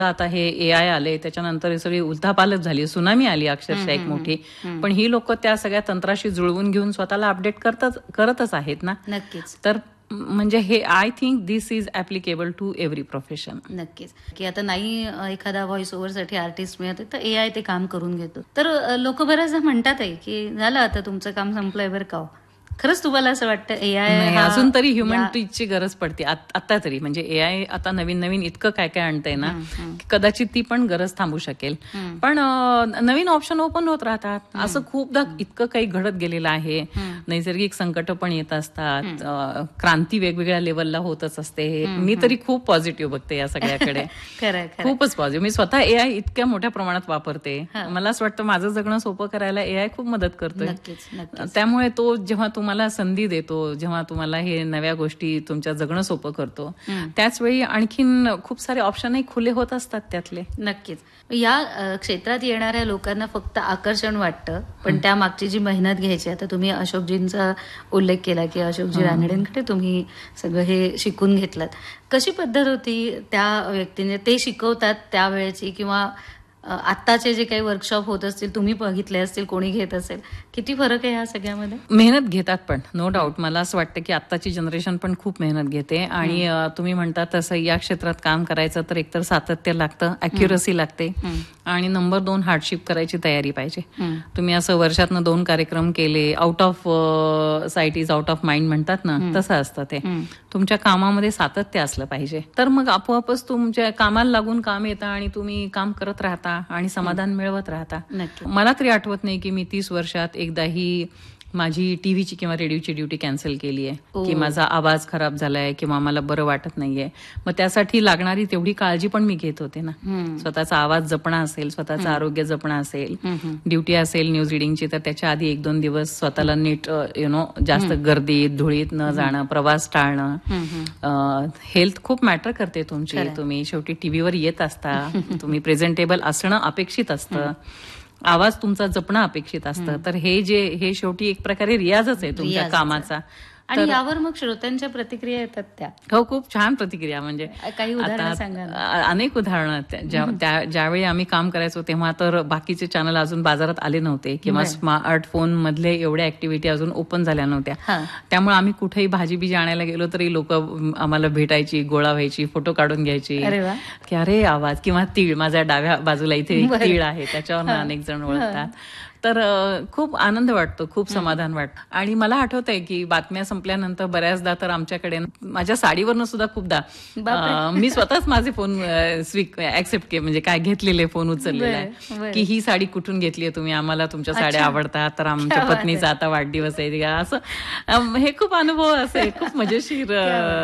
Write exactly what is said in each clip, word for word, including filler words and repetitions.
आता हे ए आय आले, त्याच्यानंतर ही सगळी उलथापालथ झाली, सुनामी आली अक्षरशः एक मोठी. पण ही लोक त्या सगळ्या तंत्राशी जुळवून घेऊन स्वतःला अपडेट करतच करतच आहेत ना. नक्कीच. तर म्हणजे हे I think this is applicable to every profession. नक्कीच. की आता नाही एखादा व्हॉइस ओव्हरसाठी आर्टिस्ट मिळते तर ए आय ते काम करून घेतो. तर लोक बऱ्याचदा म्हणतात आहे की झालं आता तुमचं काम संपलंय बरं का. खरंच तुम्हाला असं वाटतं ए आय अजून तरी ह्युमन टचची गरज पडते आता तरी. म्हणजे ए आय आता नवीन नवीन इतकं काय काय आणतंय ना की कदाचित ती पण गरज थांबू शकेल. पण नवीन ऑप्शन ओपन होत राहतात. असं खूपदा इतकं काही घडत गेलेलं आहे. नैसर्गिक संकट पण येत असतात. क्रांती वेगवेगळ्या लेवलला होतच असते. मी तरी खूप पॉझिटिव्ह बघते या सगळ्याकडे. खूपच पॉझिटिव्ह. मी स्वतः ए आय इतक्या मोठ्या प्रमाणात वापरते. मला असं वाटतं माझं जगणं सोपं करायला ए आय खूप मदत करतोय. त्यामुळे तो जेव्हा तुम्हाला संधी देतो, जेव्हा तुम्हाला हे नव्या गोष्टी तुमच्या जगणं सोपं करतो, त्याचवेळी आणखीन खूप सारे ऑप्शनही खुले होत असतात त्यातले. नक्कीच. या क्षेत्रात येणाऱ्या लोकांना फक्त आकर्षण वाटतं, पण त्या मागची जी मेहनत घ्यायची, आता तुम्ही अशोकजींचा उल्लेख केला की अशोकजी रानडेंकडे तुम्ही सगळं हे शिकून घेतलात. कशी पद्धत होती त्या व्यक्तीने, ते शिकवतात त्यावेळेची, किंवा आत्ताचे जे काही वर्कशॉप होत असतील तुम्ही बघितले असतील, कोणी घेत असेल, किती फरक आहे ह्या सगळ्यामध्ये? मेहनत घेतात पण नो डाऊट. मला असं वाटतं की आत्ताची जनरेशन पण खूप मेहनत घेते. आणि तुम्ही म्हणता तसं या क्षेत्रात काम करायचं तर एकतर सातत्य लागतं, अॅक्युरसी लागते, आणि नंबर दोन हार्डशिप करायची तयारी पाहिजे. तुम्ही असं वर्षातनं दोन कार्यक्रम केले, out of site is out of mind म्हणतात ना, तसं असतं ते. तुमच्या कामामध्ये सातत्य असलं पाहिजे, तर मग आपोआपच तुमच्या कामाला लागून काम येतं आणि तुम्ही काम करत राहता आणि समाधान मिळवत राहता. मला तरी आठवत नाही की मी तीस वर्षात एकदाही माझी टीव्हीची किंवा रेडिओची ड्युटी कॅन्सल केली आहे, की माझा आवाज खराब झालाय किंवा मला बरं वाटत नाहीये. मग त्यासाठी लागणारी तेवढी काळजी पण मी घेत होते ना. स्वतःचा आवाज जपणं असेल, स्वतःचं आरोग्य जपणं असेल, ड्युटी असेल न्यूज रिडिंगची तर त्याच्या आधी एक दोन दिवस स्वतःला नीट यु नो जास्त गर्दीत धुळीत न जाणं, प्रवास टाळणं. हेल्थ खूप मॅटर करते तुमची. तुम्ही शेवटी टीव्हीवर येत असता, तुम्ही प्रेझेंटेबल असणं अपेक्षित असतं, आवाज तुमचा जपणं अपेक्षित असतं. तर हे जे हे शेवटी एक प्रकारे रियाजच आहे तुमच्या कामाचा. आणि यावर मग श्रोत्यांच्या प्रतिक्रिया येतात त्या. हो, खूप छान प्रतिक्रिया. म्हणजे काही उदाहरणं सांगा. अनेक उदाहरणं. ज्यावेळी आम्ही काम करायचो तेव्हा तर बाकीचे चॅनल अजून बाजारात आले नव्हते किंवा स्मार्टफोन मधले एवढ्या ऍक्टिव्हिटी अजून ओपन झाल्या नव्हत्या. त्यामुळे आम्ही कुठेही भाजी बिजी आणायला गेलो तरी लोक आम्हाला भेटायची, गोळा व्हायची, फोटो काढून घ्यायची की अरे आवाज, किंवा तीळ, माझ्या डाव्या बाजूला इथे तीळ आहे त्याच्यावर अनेक जण ओळखतात. तर खूप आनंद वाटतो, खूप समाधान वाटतं. आणि मला आठवतंय की बातम्या संपल्यानंतर बऱ्याचदा तर आमच्याकडे माझ्या साडीवरनं सुद्धा खूपदा मी स्वतःच माझे फोन स्वीक ऍक्सेप्ट केले, म्हणजे काय घेतलेले फोन उचललेला आहे की ही साडी कुठून घेतली आहे तुम्ही, आम्हाला तुमच्या साड्या आवडतात, तर आमच्या पत्नीचा आता वाढदिवस आहे का, असं. हे खूप अनुभव असे खूप मजेशीर.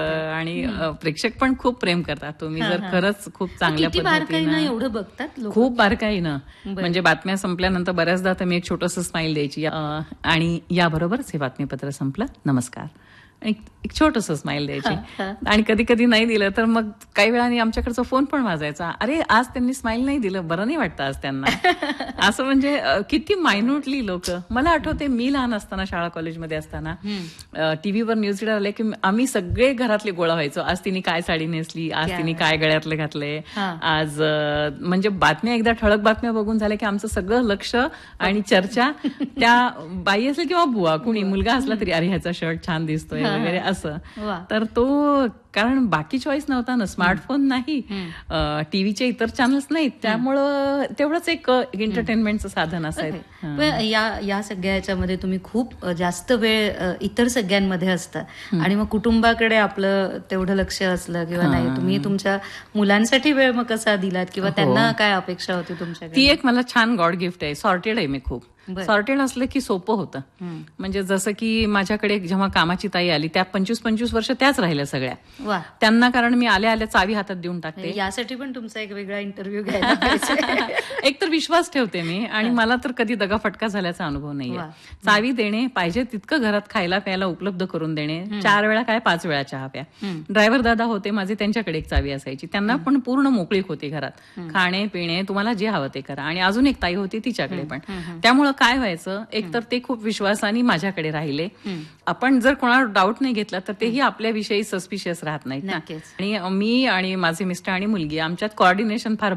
आणि प्रेक्षक पण खूप प्रेम करतात. तुम्ही जर खरंच खूप चांगल्या पद्धतीनं एवढं बघतात, खूप बारकाईनं. म्हणजे बातम्या संपल्यानंतर बऱ्याचदा मी एक छोटंसं स्माइल द्यायची आणि याबरोबरच हे बातमीपत्र संपलं, नमस्कार, एक एक छोटंसं स्माइल द्यायची. आणि कधी कधी नाही दिलं तर मग काही वेळाने आमच्याकडचा फोन पण वाजायचा, अरे आज त्यांनी स्माइल नाही दिलं, बरं नाही वाटतं आज त्यांना. असं म्हणजे किती मायन्यूटली लोक. मला आठवते मी लहान असताना, शाळा कॉलेजमध्ये असताना टीव्हीवर न्यूज रीडर आले की आम्ही सगळे घरातले गोळा व्हायचो, आज तिने काय साडी नेसली, आज तिने काय गळ्यातलं घातलंय, आज म्हणजे बातम्या एकदा ठळक बातम्या बघून झाल्या की आमचं सगळं लक्ष आणि चर्चा त्या बाई असेल किंवा बुवा, कुणी मुलगा असला तरी अरे ह्याचा शर्ट छान दिसतोय वगैरे असं. तर तो कारण बाकी चॉईस नव्हता ना, स्मार्टफोन नाही, टीव्हीचे इतर चॅनल्स नाहीत, त्यामुळं तेवढंच एक एंटरटेनमेंटचं साधन असायचं. या या सगळ्या याच्यामध्ये तुम्ही खूप जास्त वेळ इतर सगळ्यांमध्ये असता आणि मग कुटुंबाकडे आपलं तेवढं लक्ष असलं किंवा नाही, तुम्ही तुमच्या मुलांसाठी वेळ मग कसा दिलात किंवा त्यांना काय अपेक्षा होती तुमच्याकडे? ती एक मला छान गॉड गिफ्ट आहे. सॉर्टेड आहे मी खूप. सॉर्टेड असलं की सोपं होतं. म्हणजे जसं की माझ्याकडे जेव्हा कामाची ताई आली त्या पंचवीस पंचवीस वर्ष त्याच राहिल्या सगळ्या. त्यांना कारण मी आल्या आल्या चावी हातात देऊन टाकते. यासाठी पण तुमचा एक वेगळा इंटरव्ह्यू घ्यायला एक तर विश्वास ठेवते मी, आणि मला तर कधी दगाफटका झाल्याचा अनुभव नाहीये. चावी देणे, पाहिजे तितकं घरात खायला प्यायला उपलब्ध करून देणे, चार वेळा काय पाच वेळा चहा प्या. ड्रायव्हर दादा होते माझे, त्यांच्याकडे एक चावी असायची, त्यांना पण पूर्ण मोकळीक होती घरात, खाणे पिणे तुम्हाला जे हवं ते करा. आणि अजून एक ताई होती तिच्याकडे पण. त्यामुळं काय व्हायचं, एक तर ते खूप विश्वासाने माझ्याकडे राहिले. आपण जर कोणाला डाऊट नाही घेतला तर तेही आपल्याविषयी सस्पिशियस राहतात. राहत नाहीत ना. नक्कीच. आणि मी आणि माझे मिस्टर आणि मुलगी आमच्यात कॉर्डिनेशन फार